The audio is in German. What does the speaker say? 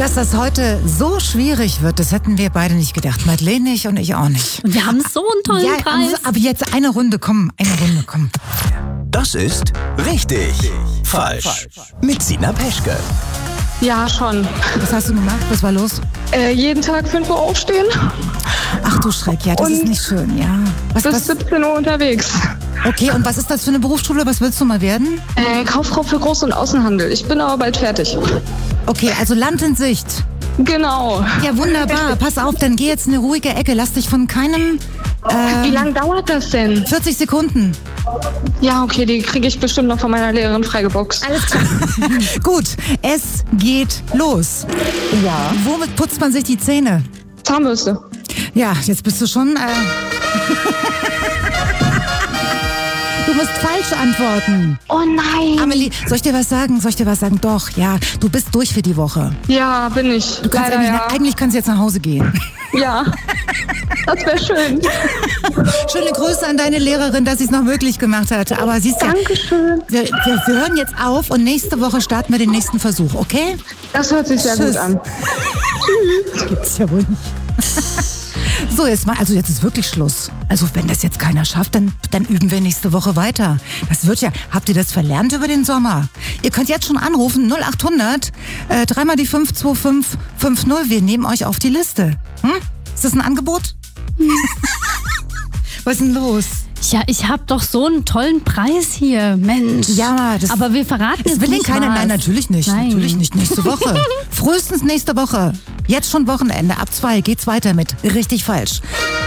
Dass das heute so schwierig wird, das hätten wir beide nicht gedacht. Madeleine nicht und ich auch nicht. Und wir haben so einen tollen Preis. Aber jetzt eine Runde, komm. Das ist richtig falsch. Mit Sina Peschke. Ja, schon. Was hast du gemacht? Was war los? Jeden Tag 5 Uhr aufstehen. Ach du Schreck, ja, das ist nicht schön, ja. Bis 17 Uhr unterwegs. Okay, und was ist das für eine Berufsschule? Was willst du mal werden? Kauffrau für Groß- und Außenhandel. Ich bin aber bald fertig. Okay, also Land in Sicht. Genau. Ja, wunderbar. Pass auf, dann geh jetzt in eine ruhige Ecke. Lass dich von keinem... Wie lange dauert das denn? 40 Sekunden. Ja, okay, die kriege ich bestimmt noch von meiner Lehrerin freigeboxt. Alles klar. Gut, es geht los. Ja. Womit putzt man sich die Zähne? Zahnbürste. Ja, jetzt bist du schon... Du musst falsch antworten. Oh nein. Amelie, soll ich dir was sagen? Doch, ja, du bist durch für die Woche. Ja, bin ich. Du kannst eigentlich kannst du jetzt nach Hause gehen. Ja, das wäre schön. Schöne Grüße an deine Lehrerin, dass sie es noch möglich gemacht hat. Aber siehst du, Dankeschön. Wir hören jetzt auf und nächste Woche starten wir den nächsten Versuch, okay? Das hört sich sehr gut an. Tschüss. Gibt's ja wohl nicht. So, jetzt ist wirklich Schluss. Also wenn das jetzt keiner schafft, dann üben wir nächste Woche weiter. Das wird ja, habt ihr das verlernt über den Sommer? Ihr könnt jetzt schon anrufen, 0800, 3 mal die 52550. Wir nehmen euch auf die Liste. Ist das ein Angebot? Was ist denn los? Ja, ich habe doch so einen tollen Preis hier, Mensch. Ja, aber wir verraten es will nicht keiner. was. Nein, natürlich nicht. Nein. Natürlich nicht. Nächste Woche. Frühestens nächste Woche. Jetzt schon Wochenende. Ab 2 geht's weiter mit Richtig falsch.